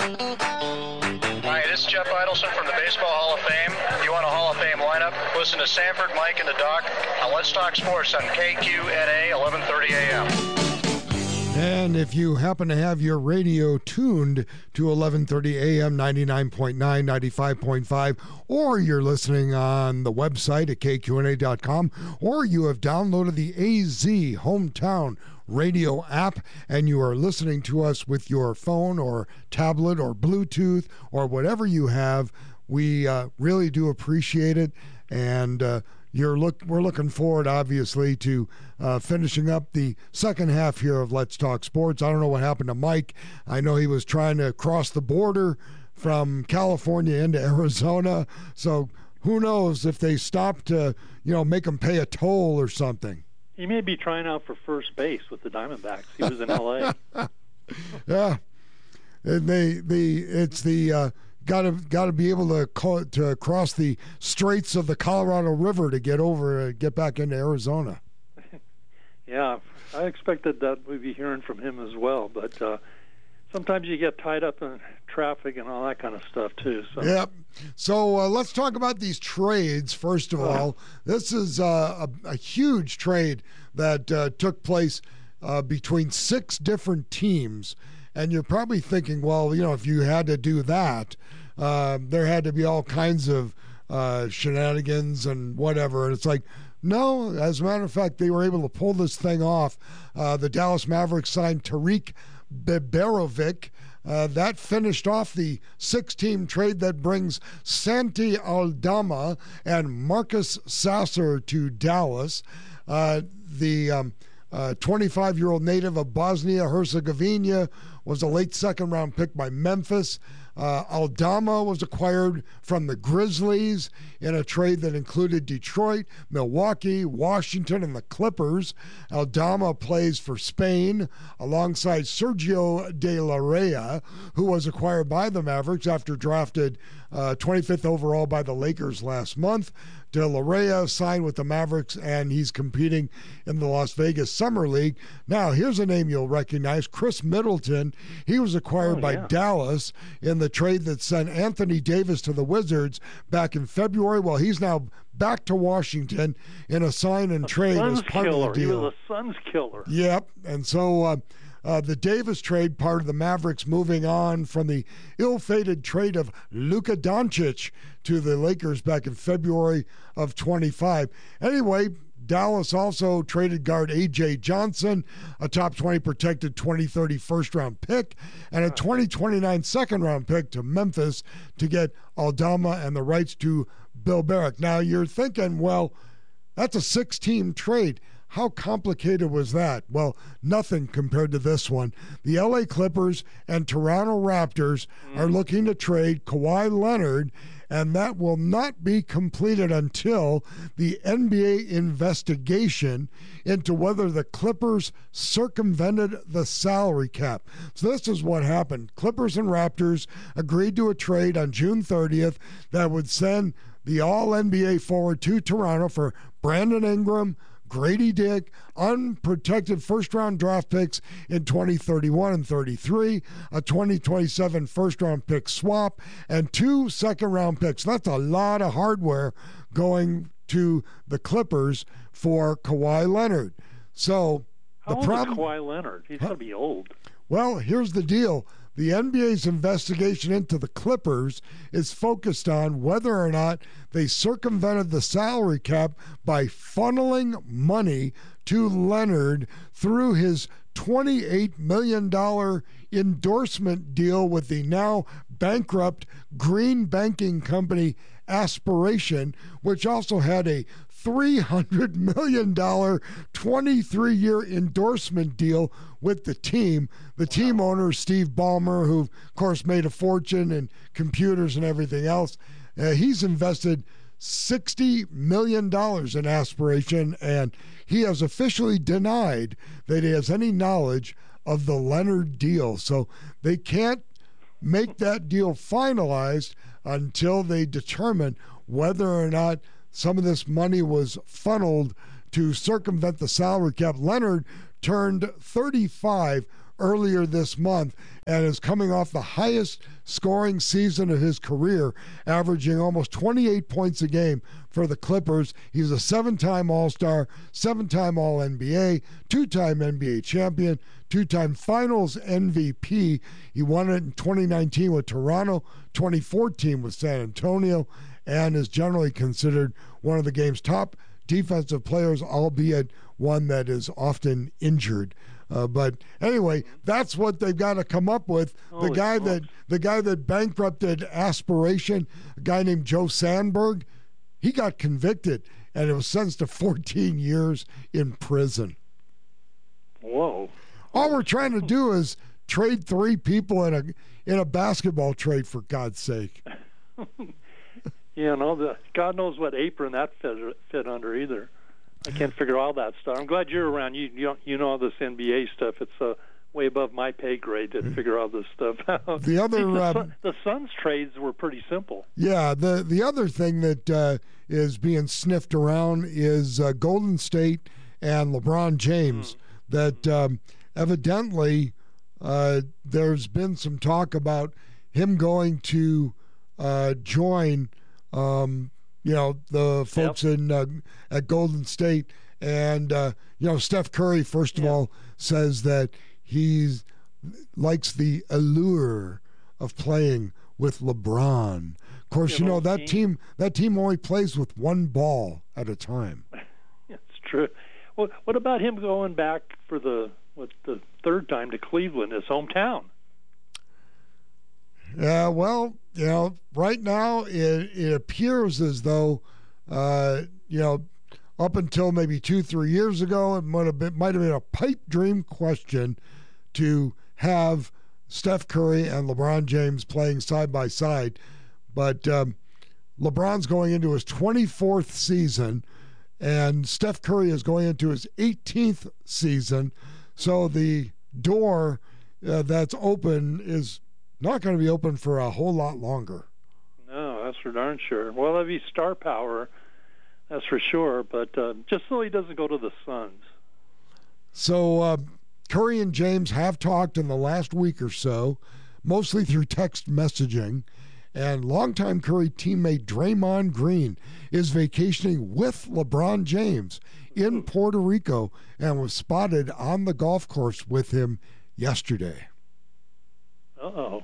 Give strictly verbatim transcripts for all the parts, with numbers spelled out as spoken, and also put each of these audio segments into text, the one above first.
Hi, this is Jeff Idelson from the Baseball Hall of Fame. If you want a Hall of Fame lineup, listen to Sanford, Mike, and the Doc on Let's Talk Sports on K Q N A, eleven thirty a.m. And if you happen to have your radio tuned to eleven thirty a.m., ninety-nine point nine, ninety-five point five, or you're listening on the website at K Q N A dot com, or you have downloaded the A Z Hometown Radio app and you are listening to us with your phone or tablet or Bluetooth or whatever you have, we uh, really do appreciate it. And uh, you're look we're looking forward, obviously, to uh, finishing up the second half here of Let's Talk Sports. I don't know what happened to Mike. I know he was trying to cross the border from California into Arizona. So who knows if they stopped to, you know, make him pay a toll or something. He may be trying out for first base with the Diamondbacks. He was in L A Yeah, and they the it's the uh, got to got to be able to call, to cross the straits of the Colorado River to get over uh, get back into Arizona. Yeah, I expected that we'd be hearing from him as well, but uh, sometimes you get tied up in traffic and all that kind of stuff too. So. Yep. So uh, let's talk about these trades first of all. This is uh, a, a huge trade that uh, took place uh, between six different teams, and you're probably thinking, well, you know, if you had to do that, uh, there had to be all kinds of uh, shenanigans and whatever. And it's like, no, as a matter of fact, they were able to pull this thing off. Uh, the Dallas Mavericks signed Tariq Beberovic. Uh, that finished off the six-team trade that brings Santi Aldama and Marcus Sasser to Dallas. Uh, the um, uh, twenty-five-year-old native of Bosnia-Herzegovina was a late second-round pick by Memphis. Uh, Aldama was acquired from the Grizzlies in a trade that included Detroit, Milwaukee, Washington, and the Clippers. Aldama plays for Spain alongside Sergio De La Rey, who was acquired by the Mavericks after drafted uh, twenty-fifth overall by the Lakers last month. De La Rey signed with the Mavericks, and he's competing in the Las Vegas Summer League. Now, here's a name you'll recognize, Chris Middleton. He was acquired oh, by yeah. Dallas in the trade that sent Anthony Davis to the Wizards back in February. Well, he's now back to Washington in a sign and a trade Suns as part killer. of the deal. He was a Suns killer. Yep, and so uh, uh, the Davis trade, part of the Mavericks moving on from the ill-fated trade of Luka Doncic to the Lakers back in February of twenty-five. Anyway, Dallas also traded guard A J Johnson, a top twenty protected twenty thirty first-round pick, and a twenty twenty-nine second-round pick to Memphis to get Aldama and the rights to Bill Barrick. Now, you're thinking, well, that's a six-team trade. How complicated was that? Well, nothing compared to this one. The L A Clippers and Toronto Raptors mm. are looking to trade Kawhi Leonard, and that will not be completed until the N B A investigation into whether the Clippers circumvented the salary cap. So this is what happened. Clippers and Raptors agreed to a trade on June thirtieth that would send the All-N B A forward to Toronto for Brandon Ingram, Grady Dick, unprotected first-round draft picks in twenty thirty-one and thirty-three, a twenty twenty-seven first-round pick swap, and two second-round picks. That's a lot of hardware going to the Clippers for Kawhi Leonard. So How the old problem, is Kawhi Leonard? He's going to be old. Well, here's the deal. The N B A's investigation into the Clippers is focused on whether or not they circumvented the salary cap by funneling money to Leonard through his twenty-eight million dollars endorsement deal with the now bankrupt green banking company Aspiration, which also had a three hundred million dollars twenty-three year endorsement deal with the team. The team owner, Steve Ballmer, who, of course, made a fortune in computers and everything else, uh, he's invested sixty million dollars in Aspiration, and he has officially denied that he has any knowledge of the Leonard deal. So they can't make that deal finalized until they determine whether or not some of this money was funneled to circumvent the salary cap. Leonard turned thirty-five earlier this month and is coming off the highest scoring season of his career, averaging almost twenty-eight points a game for the Clippers. He's a seven-time All-Star, seven-time All N B A, two-time N B A champion, two-time Finals M V P. He won it in twenty nineteen with Toronto, twenty fourteen with San Antonio, and is generally considered one of the game's top defensive players, albeit one that is often injured. Uh, but anyway, that's what they've got to come up with. Holy the guy smokes. that the guy that bankrupted Aspiration, a guy named Joe Sandberg, he got convicted and it was sentenced to fourteen years in prison. Whoa. All we're trying to do is trade three people in a in a basketball trade, for God's sake. You know, the, God knows what apron that fit, fit under either. I can't figure all that stuff. I'm glad you're around. You you, you know all this N B A stuff. It's uh, way above my pay grade to figure all this stuff out. The other, the, um, Sun, the Suns trades were pretty simple. Yeah, the the other thing that uh, is being sniffed around is uh, Golden State and LeBron James. Mm. That um, evidently uh, there's been some talk about him going to uh, join. Um, you know, the folks yep. in uh, at Golden State. And, uh, you know, Steph Curry, first of yep. all, says that he likes the allure of playing with LeBron. Of course, you, you know, that team. team that team only plays with one ball at a time. It's true. Well, what about him going back for the what the third time to Cleveland, his hometown? Yeah, well, you know, right now it, it appears as though, uh, you know, up until maybe two, three years ago, it might have been, might have been a pipe dream question to have Steph Curry and LeBron James playing side by side. But um, LeBron's going into his twenty-fourth season, and Steph Curry is going into his eighteenth season. So the door uh, that's open is not going to be open for a whole lot longer. No, that's for darn sure. Well, that'd be star power, that's for sure. But uh, just so he doesn't go to the Suns. So uh, Curry and James have talked in the last week or so, mostly through text messaging. And longtime Curry teammate Draymond Green is vacationing with LeBron James in Puerto Rico and was spotted on the golf course with him yesterday. Uh-oh.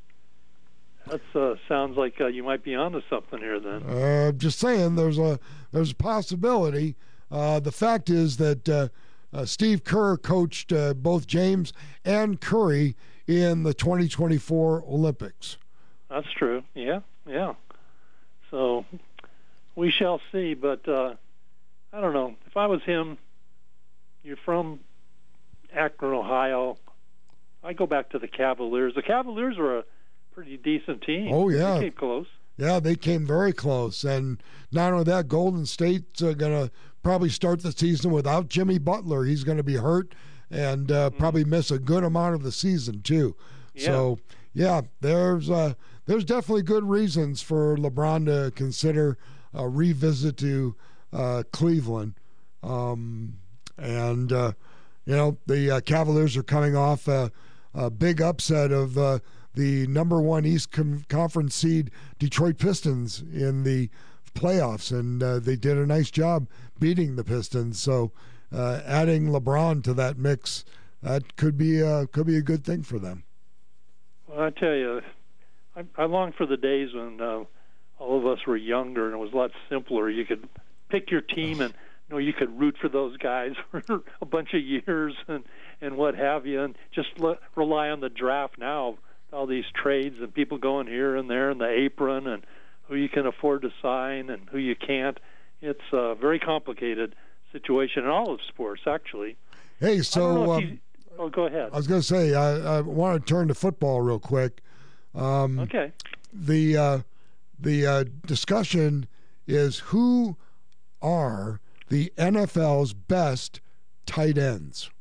That uh, sounds like uh, you might be onto something here then. Uh, just saying, there's a there's a possibility. Uh, the fact is that uh, uh, Steve Kerr coached uh, both James and Curry in the twenty twenty-four Olympics. That's true. Yeah, yeah. So we shall see. But uh, I don't know. If I was him, you're from Akron, Ohio. I go back to the Cavaliers. The Cavaliers were a pretty decent team. Oh, yeah. They came close. Yeah, they came very close. And not only that, Golden State's uh, going to probably start the season without Jimmy Butler. He's going to be hurt and uh, mm-hmm. probably miss a good amount of the season, too. Yeah. So, yeah, there's uh, there's definitely good reasons for LeBron to consider a revisit to uh, Cleveland. Um, and, uh, you know, the uh, Cavaliers are coming off a, a big upset of uh, the number one East Com- Conference seed Detroit Pistons in the playoffs, and uh, they did a nice job beating the Pistons. So uh, adding LeBron to that mix, that could be uh, could be a good thing for them. Well, I tell you, I, I long for the days when uh, all of us were younger and it was a lot simpler. You could pick your team and you know you could root for those guys for a bunch of years and, and what have you, and just let, rely on the draft now. All these trades and people going here and there in the apron and who you can afford to sign and who you can't. It's a very complicated situation in all of sports, actually. Hey, so um, you, oh, go ahead. I was going to say I, I want to turn to football real quick. Um, okay. The uh, the uh, discussion is who are the N F L's best tight ends.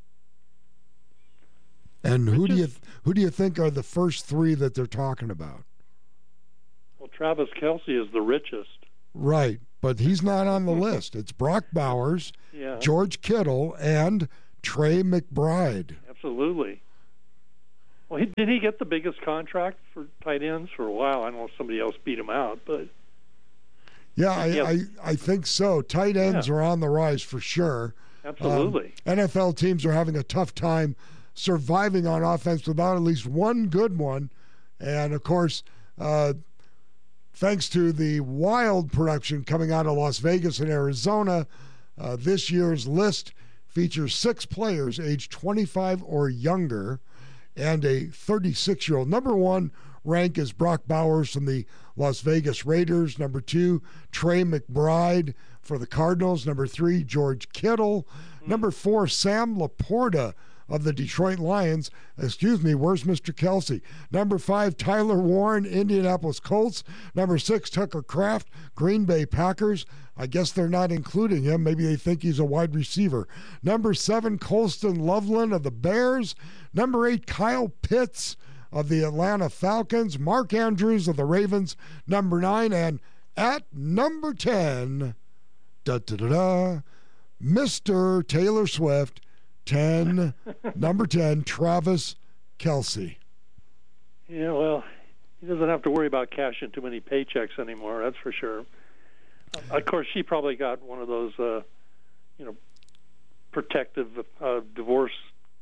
And who do you who do you think are the first three that they're talking about? Well, Travis Kelce is the richest. Right, but he's not on the list. It's Brock Bowers, yeah. George Kittle, and Trey McBride. Absolutely. Well, he, did he get the biggest contract for tight ends for a while? I don't know if somebody else beat him out, but yeah, I yeah. I, I think so. Tight ends Yeah. are on the rise for sure. Absolutely. Um, N F L teams are having a tough time surviving on offense without at least one good one. And, of course, uh, thanks to the wild production coming out of Las Vegas and Arizona, uh, this year's list features six players aged twenty-five or younger and a thirty-six-year-old. Number one rank is Brock Bowers from the Las Vegas Raiders. Number two, Trey McBride for the Cardinals. Number three, George Kittle. Number four, Sam Laporta of the Detroit Lions. Excuse me, where's Mister Kelsey? Number five, Tyler Warren, Indianapolis Colts. Number six, Tucker Kraft, Green Bay Packers. I guess they're not including him. Maybe they think he's a wide receiver. Number seven, Colston Loveland of the Bears. Number eight, Kyle Pitts of the Atlanta Falcons. Mark Andrews of the Ravens. Number nine, and at number ten, da da da da, Mister Taylor Swift, ten, number ten, Travis Kelce. Yeah, well, he doesn't have to worry about cashing too many paychecks anymore, that's for sure. Uh, of course, she probably got one of those, uh, you know, protective uh, divorce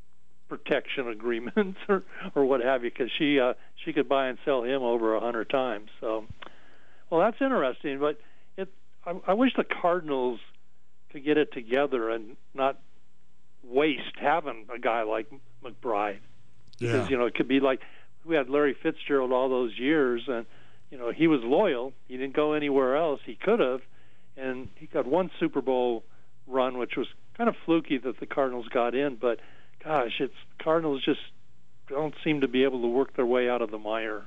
protection agreements or, or what have you, because she uh, she could buy and sell him over a hundred times. So, well, that's interesting. But it, I, I wish the Cardinals could get it together and not waste having a guy like McBride. Yeah. Because, you know, it could be like we had Larry Fitzgerald all those years, and, you know, he was loyal. He didn't go anywhere else. He could have, and he got one Super Bowl run, which was kind of fluky that the Cardinals got in. But, gosh, it's Cardinals just don't seem to be able to work their way out of the mire.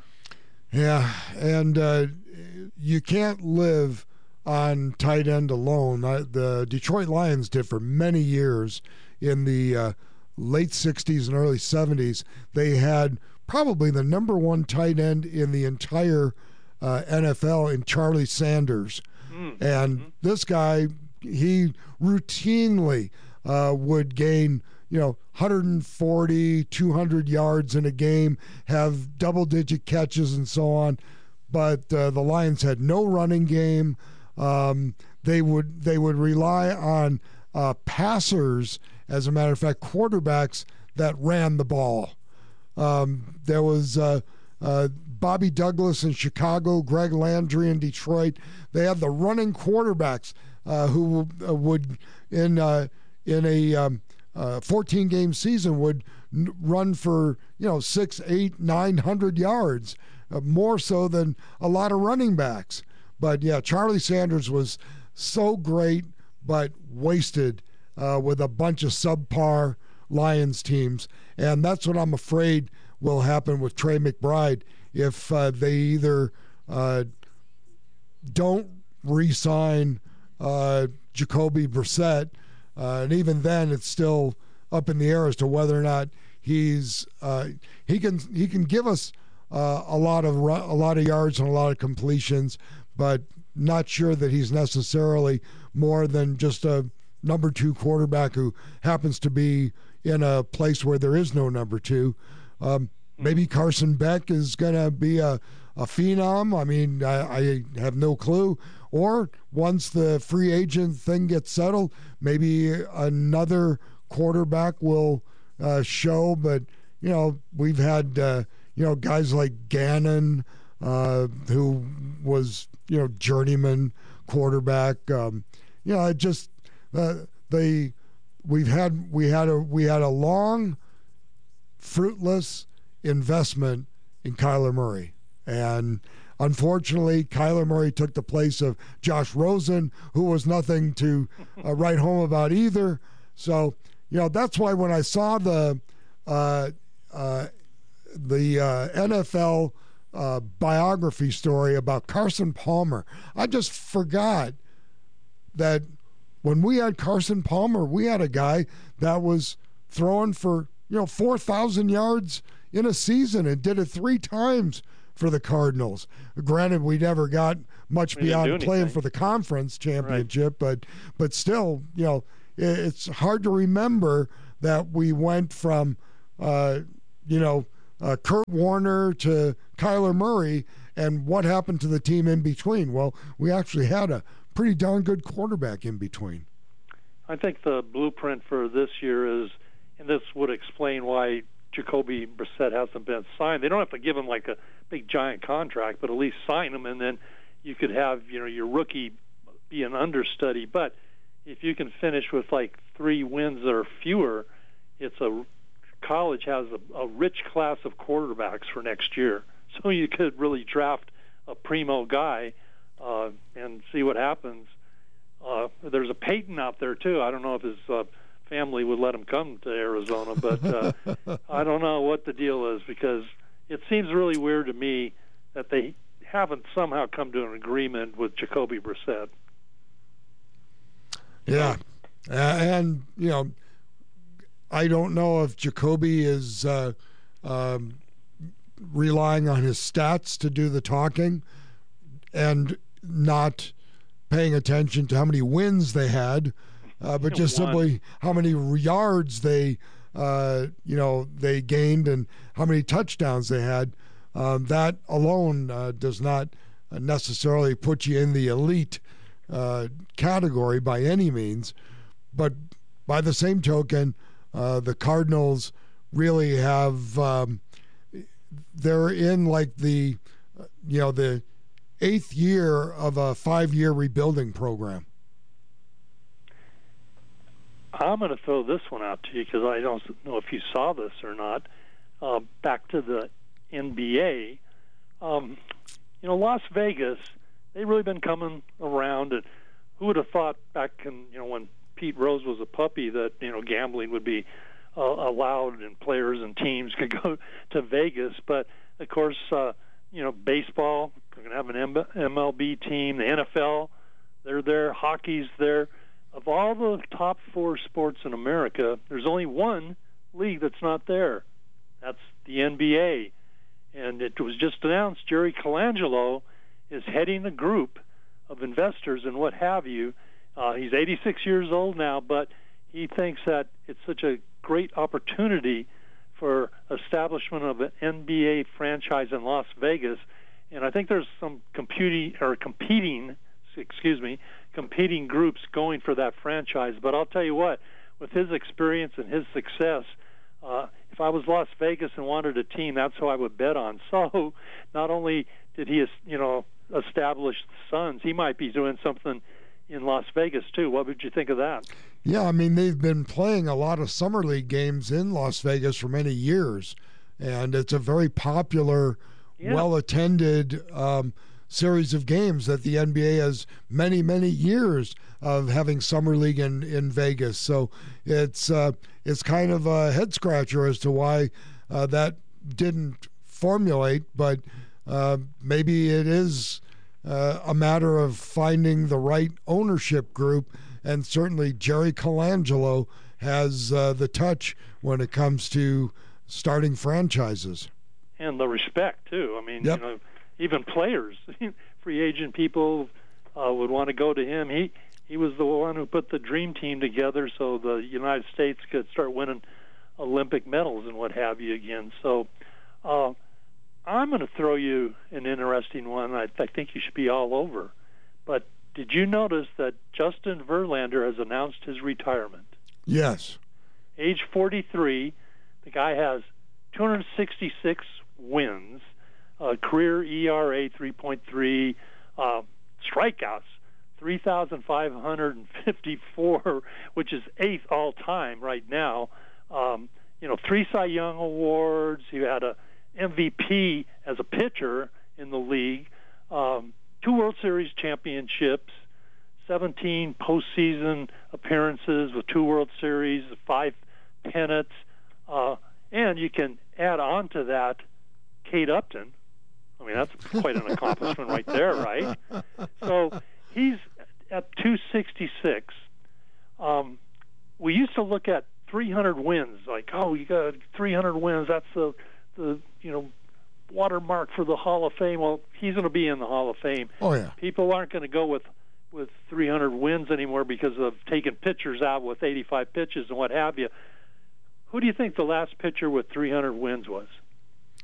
Yeah, and uh, you can't live on tight end alone. I, the Detroit Lions did for many years in the uh, late sixties and early seventies. They had probably the number one tight end in the entire uh, N F L in Charlie Sanders. Mm-hmm. And this guy, he routinely uh, would gain, you know, one forty, two hundred yards in a game, have double-digit catches and so on. But uh, the Lions had no running game. Um, they would they would rely on uh, passers, as a matter of fact, quarterbacks that ran the ball. Um, there was uh, uh, Bobby Douglas in Chicago, Greg Landry in Detroit. They had the running quarterbacks uh, who uh, would, in uh, in a um, uh, fourteen-game season, would n- run for you know six, eight, nine hundred yards, uh, more so than a lot of running backs. But yeah, Charlie Sanders was so great, but wasted uh, with a bunch of subpar Lions teams. And that's what I'm afraid will happen with Trey McBride if uh, they either uh, don't re-sign uh, Jacoby Brissett, uh, and even then it's still up in the air as to whether or not he's uh, he can he can give us uh, a lot of a lot of yards and a lot of completions, but not sure that he's necessarily more than just a number two quarterback who happens to be in a place where there is no number two. Um, maybe Carson Beck is going to be a, a phenom. I mean, I, I have no clue. Or once the free agent thing gets settled, maybe another quarterback will uh, show. But, you know, we've had, uh, you know, guys like Gannon, uh, who was, you know, journeyman quarterback. Um, you know, it just uh, they we've had we had a we had a long, fruitless investment in Kyler Murray, and unfortunately, Kyler Murray took the place of Josh Rosen, who was nothing to uh, write home about either. So, you know, that's why when I saw the uh, uh, the uh, N F L uh, biography story about Carson Palmer, I just forgot that when we had Carson Palmer, we had a guy that was throwing for, you know, four thousand yards in a season and did it three times for the Cardinals. Granted, we never got much we beyond playing for the conference championship, right. but but still, you know, it, it's hard to remember that we went from, uh, you know, uh, Kurt Warner to Kyler Murray, and what happened to the team in between? Well, we actually had a pretty darn good quarterback in between. I think the blueprint for this year is, and this would explain why Jacoby Brissett hasn't been signed. They don't have to give him like a big giant contract, but at least sign him, and then you could have, you know, your rookie be an understudy. But if you can finish with like three wins or fewer, it's a college has a, a rich class of quarterbacks for next year. So you could really draft a primo guy uh, and see what happens. Uh, there's a Peyton out there too. I don't know if his uh, family would let him come to Arizona, but uh, I don't know what the deal is, because it seems really weird to me that they haven't somehow come to an agreement with Jacoby Brissett. Yeah, uh, and you know, I don't know if Jacoby is uh, um, relying on his stats to do the talking and not paying attention to how many wins they had, uh, but just One. simply how many yards they, uh, you know, they gained and how many touchdowns they had. Um, that alone uh, does not necessarily put you in the elite uh, category by any means. But by the same token, uh, the Cardinals really have, um, they're in like the, you know, the eighth year of a five-year rebuilding program. I'm going to throw this one out to you because I don't know if you saw this or not. Uh, back to the N B A. Um, you know, Las Vegas, they've really been coming around. And who would have thought back in, you know, when Pete Rose was a puppy that, you know, gambling would be uh, allowed and players and teams could go to Vegas. But, of course, uh, you know, baseball, we're going to have an M L B team, the N F L, they're there, hockey's there. Of all the top four sports in America, there's only one league that's not there. That's the N B A. And it was just announced Jerry Colangelo is heading a group of investors and what have you. Uh, he's eighty-six years old now, but he thinks that it's such a great opportunity for establishment of an N B A franchise in Las Vegas. And I think there's some computing or competing, excuse me, competing groups going for that franchise. But I'll tell you what, with his experience and his success, uh, if I was Las Vegas and wanted a team, that's who I would bet on. So not only did he, you know, establish the Suns, he might be doing something in Las Vegas too. What would you think of that? Yeah, I mean, they've been playing a lot of summer league games in Las Vegas for many years, and it's a very popular, yeah. well-attended um, series of games that the N B A has many, many years of having summer league in, in Vegas. So it's uh, it's kind of a head-scratcher as to why uh, that didn't formulate, but uh, maybe it is uh, a matter of finding the right ownership group. And certainly Jerry Colangelo has uh, the touch when it comes to starting franchises. And the respect, too. I mean, yep. you know, even players, free agent people uh, would want to go to him. He he was the one who put the dream team together so the United States could start winning Olympic medals and what have you again. So uh, I'm going to throw you an interesting one I, I think you should be all over. But did you notice that Justin Verlander has announced his retirement? Yes. Age forty-three, the guy has two hundred sixty-six wins, uh, career E R A three point three, uh, strikeouts three thousand five hundred fifty-four, which is eighth all time right now. Um, you know, three Cy Young awards. He had a M V P as a pitcher in the league. Um, two World Series championships, seventeen postseason appearances with two World Series, five pennants, uh, and you can add on to that Kate Upton. I mean, that's quite an accomplishment right there, right? So he's at two sixty-six. Um, we used to look at three hundred wins, like, oh, you got three hundred wins. That's the the you know watermark for the Hall of Fame. Well, he's going to be in the Hall of Fame. Oh yeah. People aren't going to go with with three hundred wins anymore because of taking pitchers out with eighty-five pitches and what have you. Who do you think the last pitcher with three hundred wins was?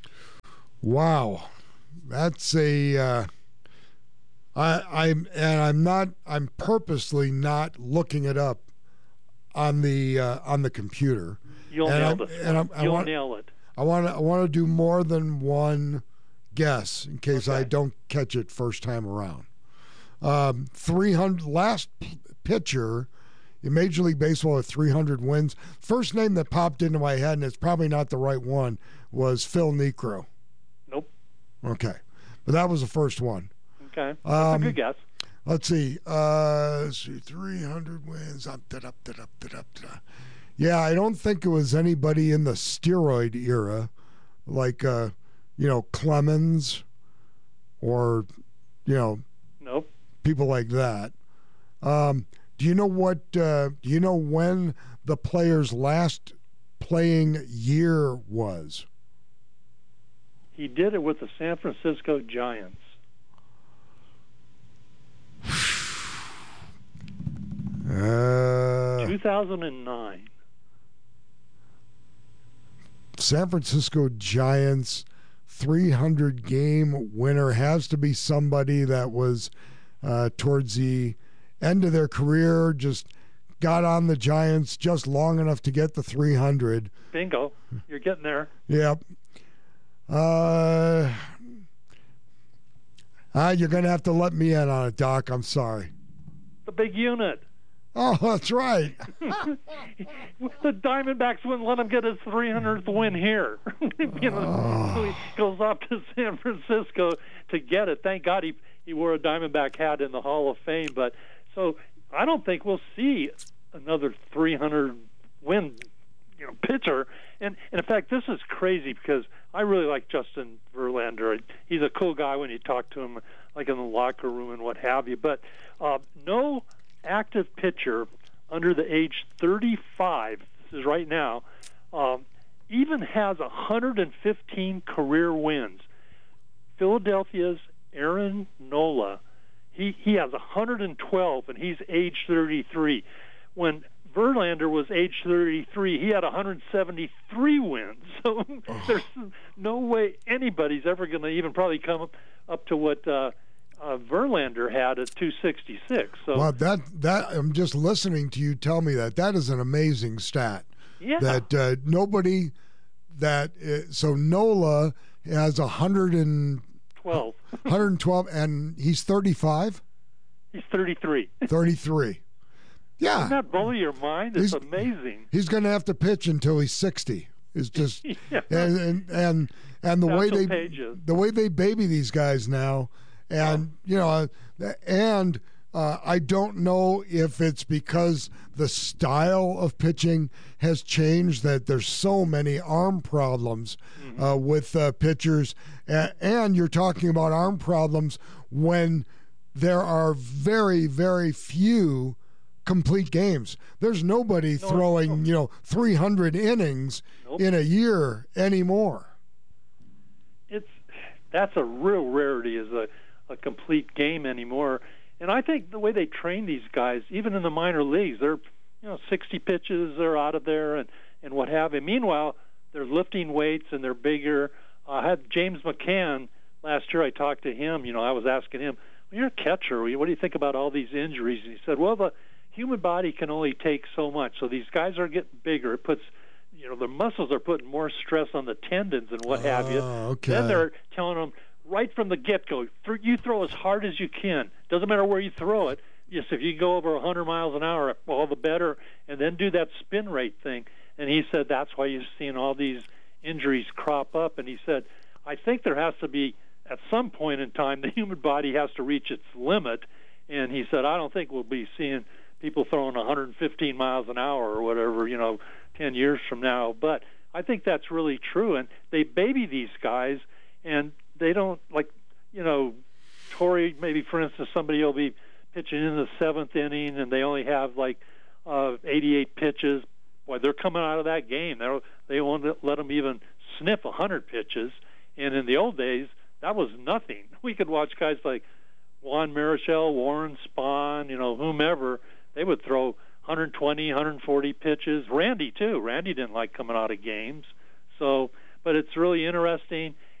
Wow, that's a. Uh, I, I'm and I'm not. I'm purposely not looking it up on the uh, on the computer. You'll and nail I'm, this. And I'm, I You'll want, nail it. I want to. I want to do more than one guess in case Okay. I don't catch it first time around. Um, three hundred last p- pitcher in Major League Baseball with three hundred wins. First name that popped into my head, and it's probably not the right one, was Phil Niekro. Nope. Okay, but that was the first one. Okay. That's Um, a good guess. Let's see. Uh, let's see. three hundred wins. Up, da, up, da, up, da, up, da. Yeah, I don't think it was anybody in the steroid era, like uh, you know Clemens, or you know Nope. people like that. Um, do you know what? Uh, do you know when the player's last playing year was? He did it with the San Francisco Giants. Uh, two thousand nine. San Francisco Giants three hundred game winner has to be somebody that was uh, towards the end of their career, just got on the Giants just long enough to get the three hundred. Bingo. You're getting there. Yep. Uh, ah, you're going to have to let me in on it, Doc. I'm sorry. The big unit. Oh, that's right. The Diamondbacks wouldn't let him get his three hundredth win here. you know, Oh. So he goes up to San Francisco to get it. Thank God he he wore a Diamondback hat in the Hall of Fame. But so I don't think we'll see another three hundred win, you know, pitcher. And, and in fact, this is crazy because I really like Justin Verlander. He's a cool guy when you talk to him, like in the locker room and what have you. But uh, no active pitcher under the age thirty-five, this is right now, um, even has one hundred fifteen career wins. Philadelphia's Aaron Nola, he, he has one hundred twelve, and he's age thirty-three. When Verlander was age thirty-three, he had one hundred seventy-three wins. So there's no way anybody's ever going to even probably come up, up to what uh, uh, Verlander had at two sixty-six. So Well, that that I'm just listening to you tell me that. That is an amazing stat. yeah, That uh, nobody that uh, so Nola has one hundred and twelve. one hundred twelve, and he's thirty-five, He's thirty-three. thirty-three. Yeah, Doesn't that blow your mind? It's He's- amazing. he's going to have to pitch until he's sixty. It's just Yeah. and and and, and the way Satchel they Pages. the way they baby these guys now, and you know, uh, and uh, I don't know if it's because the style of pitching has changed, that there's so many arm problems uh, with uh, pitchers, and, and you're talking about arm problems when there are very very few complete games. There's nobody No, throwing, you know, three hundred innings Nope. in a year anymore. It's that's a real rarity as a, a complete game anymore. And I think the way they train these guys, even in the minor leagues, they're you know sixty pitches, they're out of there, and and what have you. Meanwhile, they're lifting weights and they're bigger. Uh, I had James McCann last year. I talked to him. You know, I was asking him, well, "You're a catcher. What do you think about all these injuries?" And he said, "Well, the human body can only take so much. So these guys are getting bigger. It puts, you know, their muscles are putting more stress on the tendons and what have you. Oh, okay. Then they're telling them right from the get-go, th- you throw as hard as you can. Doesn't matter where you throw it. Just if you go over one hundred miles an hour, all the better. And then do that spin rate thing." And he said that's why you're seeing all these injuries crop up. And he said, I think there has to be, at some point in time, the human body has to reach its limit. And he said, I don't think we'll be seeing people throwing one hundred fifteen miles an hour or whatever, you know, ten years from now. But I think that's really true. And they baby these guys, and they don't, like, you know, Torrey, maybe, for instance, somebody will be pitching in the seventh inning, and they only have, like, uh, eighty-eight pitches. Boy, they're coming out of that game. They're, they won't let them even sniff one hundred pitches. And in the old days, that was nothing. We could watch guys like Juan Marichal, Warren Spahn, you know, whomever. They would throw one hundred twenty, one hundred forty pitches. Randy, too. Randy didn't like coming out of games. So, but it's really interesting.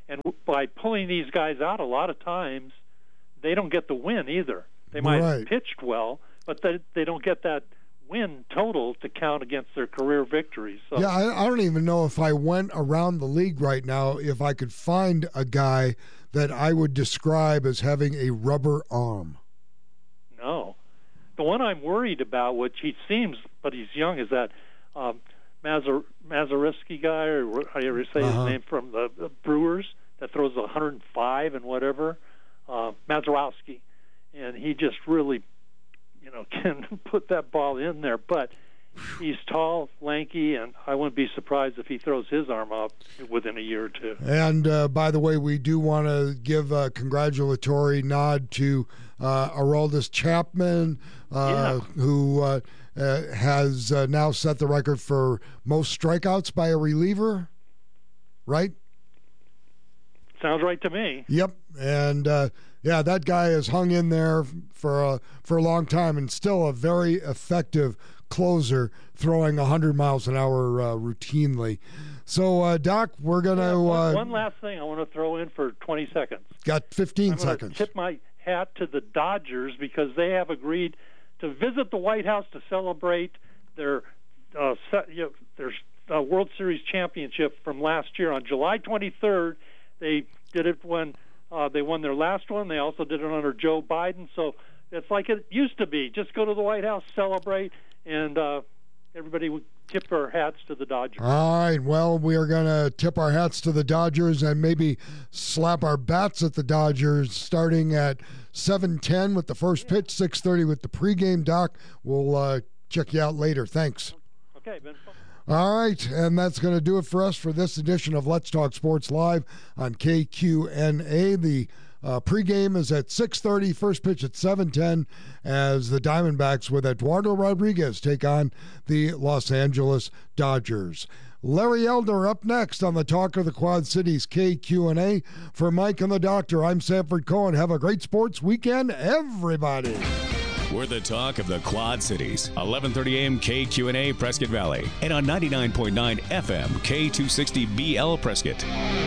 And by pulling these guys out, a lot of times they don't get the win either. They might right. have pitched well, but they, they don't get that win total to count against their career victories. So. Yeah, I, I don't even know if I went around the league right now if I could find a guy that I would describe as having a rubber arm. No. The one I'm worried about, which he seems, but he's young, is that um, Mazar- Mazersky guy, or how you ever say uh-huh. his name, from the, the Brewers, that throws one hundred five and whatever, uh, Mazeroski. And he just really, you know, can put that ball in there. But he's tall, lanky, and I wouldn't be surprised if he throws his arm up within a year or two. And, uh, by the way, we do want to give a congratulatory nod to uh, Aroldis Chapman, uh, yeah. who uh, uh, has uh, now set the record for most strikeouts by a reliever, right? Sounds right to me. Yep. And, uh, yeah, that guy has hung in there for a, for a long time and still a very effective closer, throwing one hundred miles an hour uh, routinely. So, uh, Doc, we're going to... Yeah, one, uh, one last thing I want to throw in for twenty seconds. Got fifteen I'm seconds. tip my hat to the Dodgers because they have agreed to visit the White House to celebrate their uh, you know, their uh, World Series championship from last year on July twenty-third. They did it when uh, they won their last one. They also did it under Joe Biden. So it's like it used to be. Just go to the White House, celebrate, and uh, everybody would tip our hats to the Dodgers. All right. Well, we are going to tip our hats to the Dodgers and maybe slap our bats at the Dodgers starting at seven ten with the first pitch, six thirty with the pregame. Doc, we'll uh, check you out later. Thanks. Okay, Ben. All right, and that's going to do it for us for this edition of Let's Talk Sports Live on K Q N A. The uh, pregame is at six thirty, first pitch at seven ten as the Diamondbacks with Eduardo Rodriguez take on the Los Angeles Dodgers. Larry Elder up next on the Talk of the Quad Cities K Q N A. For Mike and the Doctor, I'm Sanford Cohen. Have a great sports weekend, everybody. We're the talk of the Quad Cities. eleven thirty a.m. K Q N A Prescott Valley. And on ninety-nine point nine F M K two sixty B L Prescott.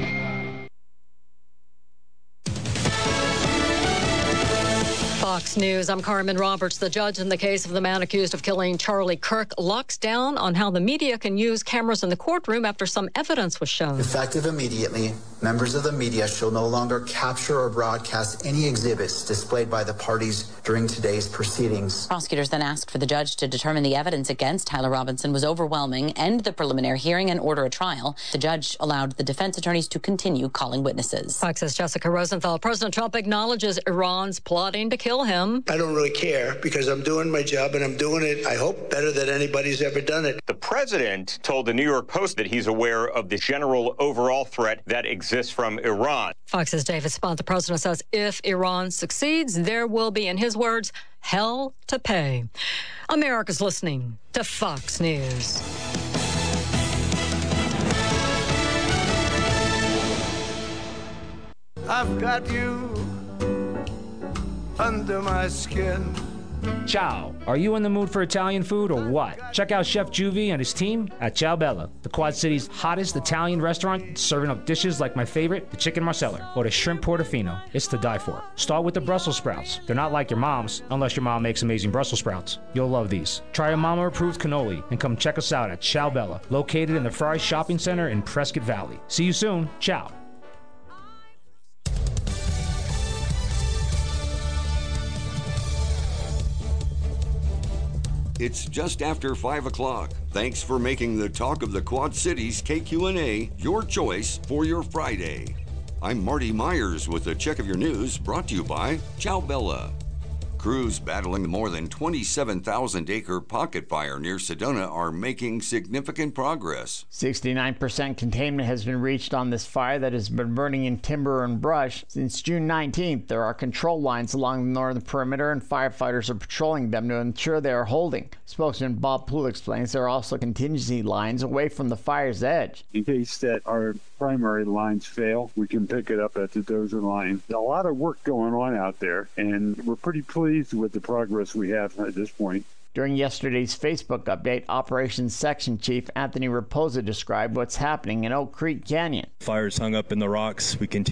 Fox News, I'm Carmen Roberts. The judge in the case of the man accused of killing Charlie Kirk locks down on how the media can use cameras in the courtroom after some evidence was shown. Effective immediately, members of the media shall no longer capture or broadcast any exhibits displayed by the parties during today's proceedings. Prosecutors then asked for the judge to determine the evidence against Tyler Robinson was overwhelming, end the preliminary hearing, and order a trial. The judge allowed the defense attorneys to continue calling witnesses. Fox's Jessica Rosenthal. President Trump acknowledges Iran's plotting to kill him. I don't really care because I'm doing my job and I'm doing it, I hope, better than anybody's ever done it. The president told the New York Post that he's aware of the general overall threat that exists from Iran. Fox's David Spont. The president says if Iran succeeds, there will be, in his words, hell to pay. America's listening to Fox News. I've got you under my skin. Ciao. Are you in the mood for Italian food or what? Check out Chef Juvie and his team at Ciao Bella, the Quad City's hottest Italian restaurant, serving up dishes like my favorite, the chicken marsala, or the shrimp portofino. It's to die for. Start with the Brussels sprouts. They're not like your mom's, unless your mom makes amazing Brussels sprouts. You'll love these. Try a mama-approved cannoli and come check us out at Ciao Bella, located in the Fry Shopping Center in Prescott Valley. See you soon. Ciao. It's just after five o'clock. Thanks for making the Talk of the Quad Cities K Q N A your choice for your Friday. I'm Marty Myers with a check of your news brought to you by Ciao Bella. Crews battling the more than twenty-seven thousand acre pocket fire near Sedona are making significant progress. sixty-nine percent containment has been reached on this fire that has been burning in timber and brush. Since June nineteenth, there are control lines along the northern perimeter, and firefighters are patrolling them to ensure they are holding. Spokesman Bob Poole explains there are also contingency lines away from the fire's edge. In case that our primary lines fail, we can pick it up at the dozer line. A lot of work going on out there, and we're pretty pleased with the progress we have at this point. During yesterday's Facebook update, Operations Section Chief Anthony Raposa described what's happening in Oak Creek Canyon. Fires hung up in the rocks. We continue